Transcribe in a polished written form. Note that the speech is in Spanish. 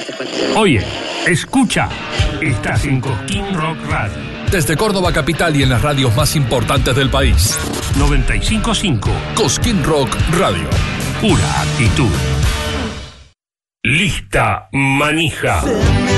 Oye, escucha, estás en Cosquín Rock Radio. Desde Córdoba capital y en las radios más importantes del país. 95.5 Cosquín Rock Radio. Pura actitud. Lista manija.